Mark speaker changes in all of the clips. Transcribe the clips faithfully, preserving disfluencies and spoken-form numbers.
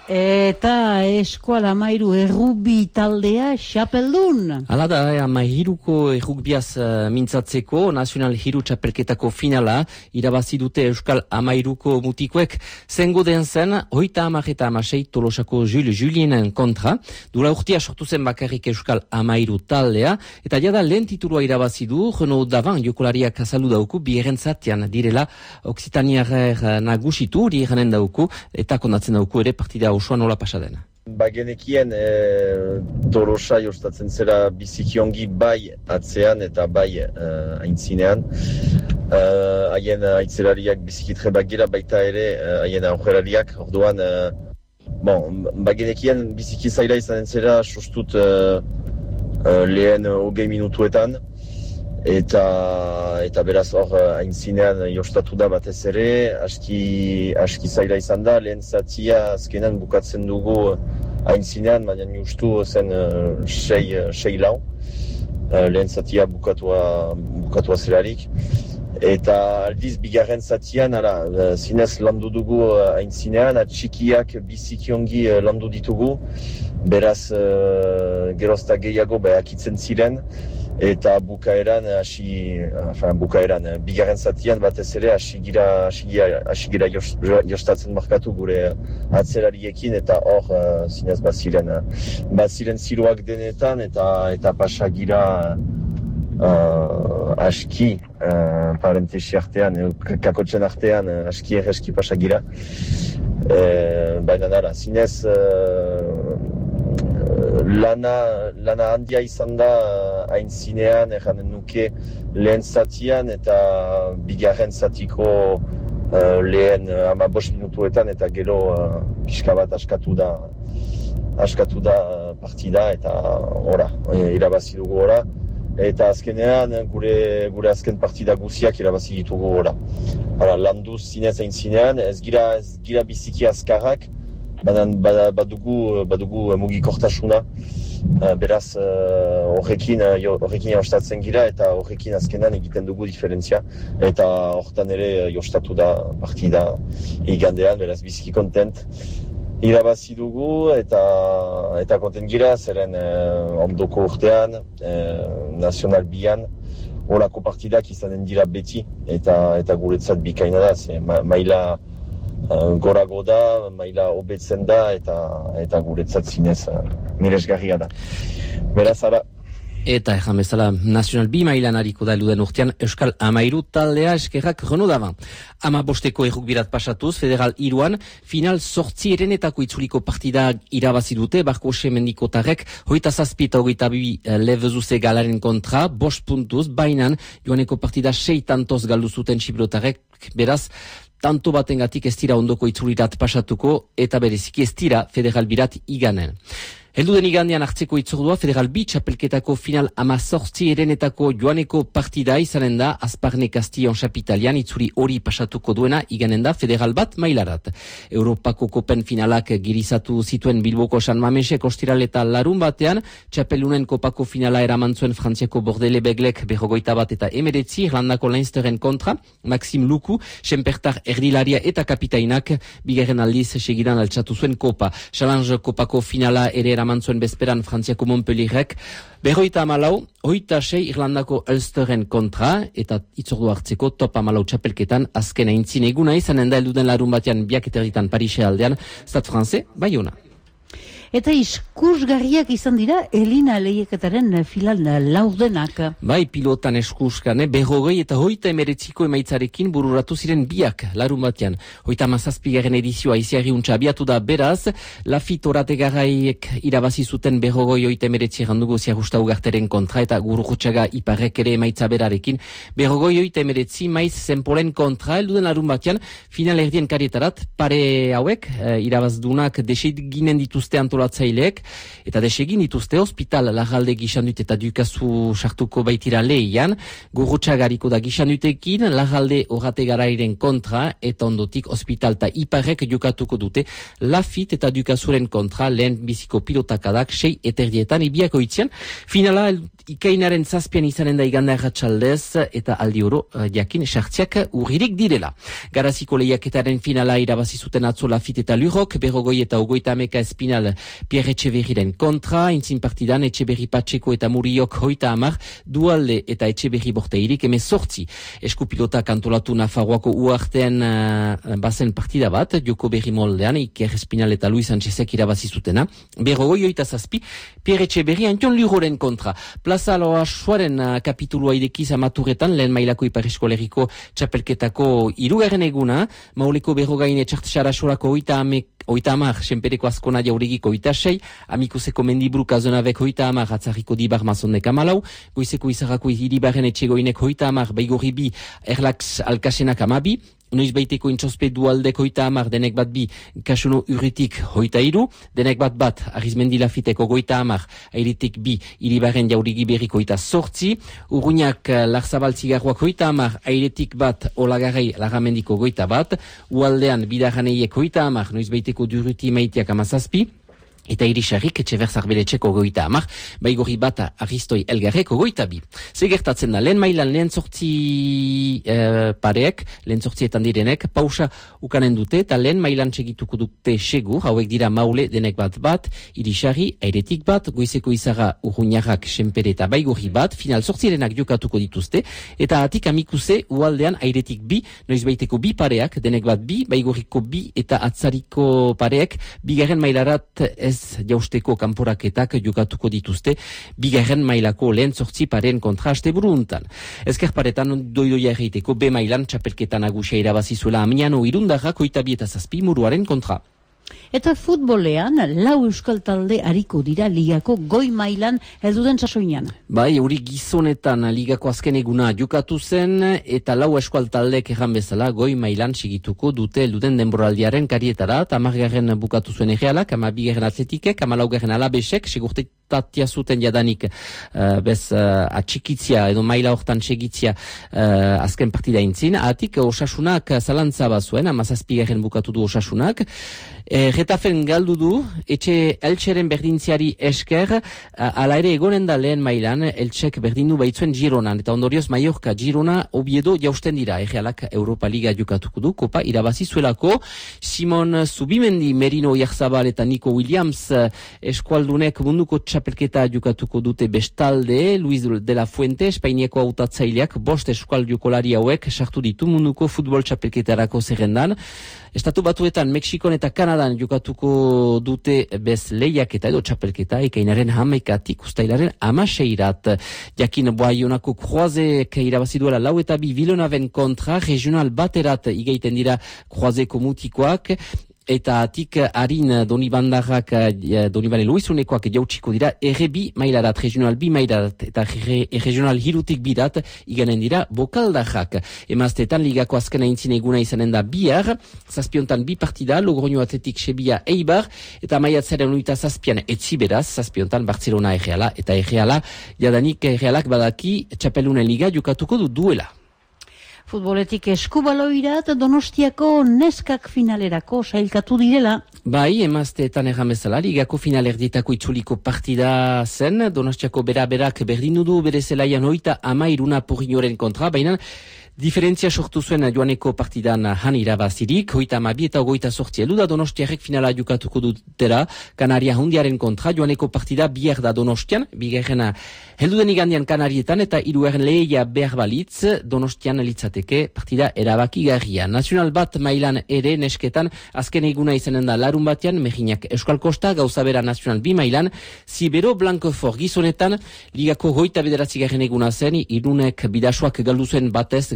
Speaker 1: Eta Eskual Amairu errugbi taldea xapeldun.
Speaker 2: Hala da, Amairuko errugbiaz uh, mintzatzeko Nazional Hiru txapelketako finala irabazi dute Euskal Amairuko mutikoek. Zengo den zen, hoita hamar eta hamasei Tolosako Jules Julienen kontra. Dura urtia sortu zen bakarrik Euskal Amairu taldea. Eta jada lehen titulua irabazi du, Renaud Davan jokolariak azaldu dauku, biherren zatian direla Oksitaniarer nagusitu, hori eranen dauku, eta kondatzen dauku ere partida osoa nola pasadena.
Speaker 3: Ba genekien e, Tolosa jostatzen zera bizikiongi bai atzean eta bai e, aintzinean. Haien e, aitzerariak bizikitre bagira baita ere haien e, aurrerariak. Orduan, e, bon, ba genekien biziki zaila izanen zera sustut e, e, lehen hogei minutuetan. Eta, eta beraz hor aintzinean jostatu da batez ere, aski, aski zaila izan da, lehen zatia azkenan bukatzen dugu aintzinean, baina justu zen uh, sei, sei lau, uh, lehen zatia bukatua, bukatua zelarik. Eta aldiz bigarren zatian, ala, uh, zinez landu dugu uh, aintzinean, atxikiak bizikiongi uh, landu ditugu, beraz uh, gerozta gehiago behakitzen ziren, eta bukaeran hasi enfin bukaeran bigarren zatian batez ere hasi gira hasi gira hasi gira jostatzen markatu gure atzelariekin eta hor uh, zinez baziren baziren ziroak denetan eta eta pasa gira uh, aski uh, parentesi artean kakotzen artean aski erreski pasa gira uh, baina nara zinez uh, Lana, lana handia izan da aintzinean, erranen nuke lehen zatian eta bigarren zatiko uh, lehen hamabost minutuetan eta gero uh, pixka bat askatu da, askatu da partida eta ora, irabazi dugu ora. Eta azkenean gure, gure azken partida guziak irabazi ditugu ora. Hala, landuz zinez aintzinean, ez gira, ez gira biziki azkarrak, Badan, badugu, badugu mugikortasuna, beraz horrekin horrekin jostatzen gira eta horrekin azkenan egiten dugu diferentzia eta hortan ere jostatu da partida igandean, beraz biziki kontent irabazi dugu eta eta kontent gira zeren eh, ondoko urtean eh, Nazional bian horako partidak izanen dira beti eta eta guretzat bikaina da, ze ma, maila Uh, gorago da, maila hobetzen da eta eta guretzat zinez uh, miresgarria da. Beraz, ara.
Speaker 2: Eta ejan bezala, Nazional bi mailan hariko da eluden urtean Euskal Amairu taldea eskerrak Renaud Davan. Ama bosteko errugbirat pasatuz, Federal iruan, final sortzi erenetako itzuliko partida irabazi dute, Barko Semendikotarrek, hoita zazpi eta hogeita bi levezuze galaren kontra, bost puntuz, bainan, joaneko partida sei tantoz galdu zuten Txipirotarrek, beraz, tanto batengatik ez dira ondoko itzulirat pasatuko eta bereziki ez dira Federal birat iganen. Helduden igandean hartzeko itzordua Federal bi txapelketako final amazortzi erenetako joaneko partida izanen da Azparne Castillon Chapitalian itzuri hori pasatuko duena iganen da Federal bat mailarat. Europako kopen finalak girizatu zituen Bilboko San Mamesek ostiral eta larun batean, txapelunen kopako finala eraman zuen Frantziako Bordele Beglek berrogoita bat eta emeretzi Irlandako Leinsteren kontra, Maxim Luku, Senpertar erdilaria eta kapitainak bigarren aldiz segidan altxatu zuen kopa. Challenge kopako finala ere eraman zuen bezperan Frantziako Montpellierrek, berroita amalau, hoita sei Irlandako Ulsteren kontra, eta itzordu hartzeko top amalau txapelketan azken aintzin eguna izanen da elduden larun batean biak eterritan Parise aldean, Stade Francais, Bayona.
Speaker 1: Eta iskusgarriak izan dira Elina lehiaketaren filan laurdenak.
Speaker 2: Bai, pilotan eskuskan, eh? berrogei eta hoita emeretziko emaitzarekin bururatu ziren biak larun batean. Hoita mazazpigaren edizioa iziarri untxa abiatu da beraz, Lafit orategarraiek irabazi zuten berrogei hoita emeretzi errandugu ziarusta ugarteren kontra eta Gururutxaga iparrek ere emaitza berarekin. Berrogei hoita emeretzi maiz zenpolen kontra, elduden larun batean, final erdien karietarat, pare hauek, eh, irabazdunak desit ginen dituzte antola antolatzaileek, eta desegin dituzte hospital lagalde gixandut eta dukazu sartuko baitira lehian, gurrutxagariko da gixandutekin, lagalde horrate garairen kontra, eta ondotik hospital eta iparek jokatuko dute Lafit eta dukazuren kontra, lehen biziko pilotakadak sei eterdietan ibiako itzian. Finala, ikainaren zazpian izanen da iganda erratxaldez, eta aldi oro, jakin, sartziak urririk direla. Garaziko lehiaketaren finala irabazi zuten atzo Lafit eta Lurok, berrogoi eta ogoita ameka espinal Pierre Etxeberriren kontra, intzin partidan Etxeberri Patxeko eta Muriok hoita amar, Dualde eta Etxeberri Borteirik eme sortzi. Eskupilota kantolatu Nafarroako uartean uh, bazen partida bat, Joko Berri moldean, Iker Espinal eta Luis Sanchezek irabazi zutena, berrogoi oita zazpi, Pierre Etxeberri Antion Luroren kontra. Plaza Loa Suaren uh, kapitulua idekiz amaturetan, lehen mailako Ipar Eskoleriko txapelketako irugarren eguna, Mauleko berrogain etxartxara sorako oita amek Oita amar, senpereko azkona jauregiko oita sei, amikuseko mendibruk azonabek oita amar, atzarriko dibar mazondek amalau, goizeko izarrako iribarren etxegoinek oita amar, baigorri bi, erlax alkasenak amabi, noiz baiteko intxospe dualdek hoita amar, denek bat bi, kasuno urritik hoita iru, denek bat bat, Arizmendi Lafiteko goita amar, airetik bi, iribarren jaurigi berriko hoita sortzi, urruñak Larzabal Zigarroak hoita amar, airetik bat, olagarrei Larramendiko goita bat, ualdean bidarraneiek hoita amar, noiz baiteko duruti maiteak amazazpi, eta irisarrik etxeber zarbeletxeko goita amar, baigorri bata Aristoi Elgarreko goita bi. Zegertatzen da, lehen mailan lehen sortzi e, pareek, lehen sortzietan direnek, pausa ukanen dute, eta lehen mailan segituko dute segur, hauek dira Maule denek bat bat, irisarri, airetik bat, goizeko izara urruñarrak, senpere eta baigorri bat, final sortzirenak jokatuko dituzte, eta atik amikuse ualdean airetik bi, noizbaiteko bi pareak, denek bat bi, baigorriko bi, eta atzariko pareek, bigarren mailarat ez jausteko kanporaketak jokatuko dituzte bigarren mailako lehen zortzi paren kontra asteburu untan. Ezker paretan doidoia erreiteko B mailan txapelketan nagusia irabazizuela Amiano irundarrak oita bi eta zazpi muruaren kontra.
Speaker 1: Eta futbolean, lau euskal talde hariko dira ligako goi mailan helduden sasoinan.
Speaker 2: Bai, hori gizonetan ligako azken eguna jokatu zen, eta lau euskal taldeek erran bezala goi mailan segituko dute helduden denboraldiaren karietara, eta amargarren bukatu zuen errealak, amabigarren atletikek, amalaugarren alabesek, segurtatia zuten jadanik uh, bez uh, atxikitzia edo maila hortan segitzia uh, azken partida intzin, atik osasunak zalantza bazuen, amazazpigarren bukatu du osasunak, E, Retafen galdu du, etxe Eltseren berdintziari esker, ala ere egonen da lehen mailan, Eltsek berdindu baitzuen Gironan, eta ondorioz Mallorca, Girona, Oviedo jausten dira, errealak Europa Liga jokatuko du, kopa irabazi zuelako, Simon Zubimendi, Merino Iarzabal eta Nico Williams eskualdunek munduko txapelketa jokatuko dute bestalde, Luis de la Fuente, Espainiako hautatzaileak, bost eskual jokolari hauek sartu ditu munduko futbol txapelketarako zerrendan. Estatu Batuetan, Mexikon eta Kanadan jokatuko dute bez lehiaketa edo txapelketa, ekainaren hamaikatik ustailaren amaseirat. Jakin Boaionako Kroazek irabaziduela lau eta bi Vilonaven kontra, regional baterat igaiten dira Kroazeko mutikoak, eta atik harin Donibandarrak, Donibane Luizunekoak jautsiko dira erre bi mailarat, regional bi mailarat, eta regional hirutik birat iganen dira bokaldarrak. Emaztetan ligako azkena intzin eguna izanen da bihar, zazpiontan bi partida, Logroño Atletik Sebia Eibar, eta maiatzaren unuita zazpian etziberaz, zazpiontan Barcelona erreala, eta erreala, jadanik errealak badaki txapelunen liga jokatuko du duela.
Speaker 1: Futboletik eskubaloirat Donostiako neskak finalerako sailkatu direla.
Speaker 2: Bai, emazteetan erran bezala, ligako finalerditako itzuliko partida zen, Donostiako bera-berak berdindu du bere zelaian oita amairuna porrinoren kontra, baina diferentzia sortu zuen joaneko partidan han irabazirik, hoita amabi eta ogoita sortzi elu da Donostiarek finala jokatuko dutera, Kanaria hundiaren kontra, joaneko partida bihar da Donostian, bigarrena helduden igandian Kanarietan eta hirugarren lehia behar balitz, Donostian litzateke partida erabakigarria. Nazional bat mailan ere nesketan, azken eguna izanen da larun batean, Mejinak Euskal Kosta, gauza bera Nazional bi mailan, Zibero Blancofor gizonetan, ligako hoita bederatzigarren eguna zen, irunek bidasoak galdu zuen batez,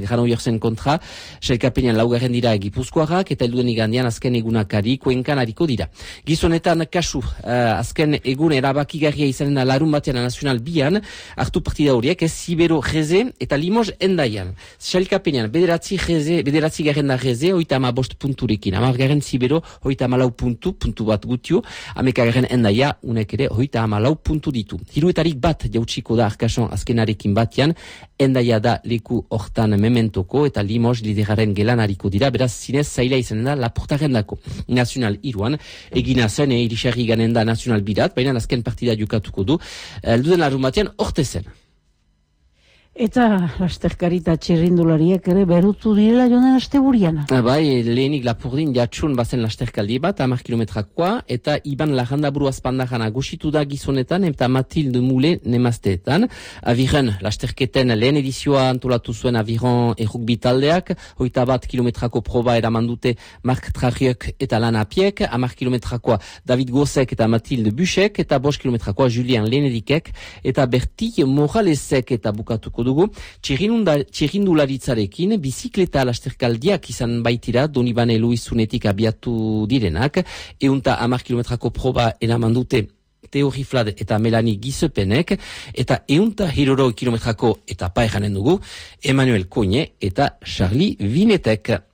Speaker 2: Granollers-en kontra, sailkapenean laugarren dira Gipuzkoarrak, eta helduen igandean azken egunakari Kuenkan hariko dira. Gizonetan kasu, uh, azken egun erabakigarria izanen da larun batean nazional bian, hartu partida horiek, ez Zibero Geze eta Limoges Endaian. Sailkapenean, bederatzi Geze, bederatzi garen da Geze, oita ama bost punturekin, amar garen Zibero, oita ama lau puntu, puntu bat gutiu, ameka garen Endaia, unek ere, oita ama lau puntu ditu. Hiruetarik bat jautsiko da Arkason azkenarekin batian, Endaia da leku hortan mementoko eta Limoges lideraren gelan hariko dira, beraz zinez zaila izanen da Laportaren dako. Nazional iruan, egina zen, e, irisarri ganen da Nazional birat, baina azken partida jukatuko du, elduden larun batean orte zen.
Speaker 1: Eta lasterkarita txirrindulariak ere berutu direla joan asteburiana.
Speaker 2: Bai, lehenik Lapurdin jatsun bazen lasterkaldi bat, hamar kilometrakoa, eta Iban Larrandaburu azpandajan agusitu da gizonetan, eta Matilde Mule nemazteetan. Aviren, lasterketen lehen edizioa antolatu zuen Aviron errukbi taldeak, hoita bat kilometrako proba eraman dute Mark Trariek eta Lana Apiek, hamar kilometrakoa David Gosek eta Matilde Busek, eta bost kilometrakoa Julian Lenedikek, eta Berti Moralesek eta bukatuko dugu, txirrindularitzarekin bizikleta lasterkaldiak izan baitira Donibane Luizunetik abiatu direnak, eunta hamar kilometrako proba eraman dute Theo Riflad eta Melanie Gisepenek, eta eunta hirurogei kilometrako etapa eranen dugu Emmanuel Kogne eta Charlie Vinetek.